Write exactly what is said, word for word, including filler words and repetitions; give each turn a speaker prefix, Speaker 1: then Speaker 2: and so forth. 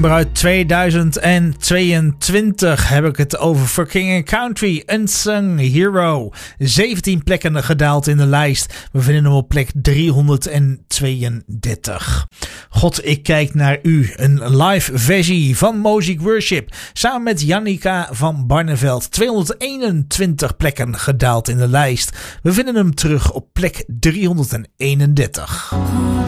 Speaker 1: nummer uit tweeduizend tweeëntwintig heb ik het over For King and Country, Unsung Hero. zeventien plekken gedaald in de lijst. We vinden hem op plek driehonderdtweeëndertig. God, ik kijk naar u. Een live versie van Moziek Worship. Samen met Jannica van Barneveld. tweehonderdeenentwintig plekken gedaald in de lijst. We vinden hem terug op plek driehonderdeenendertig.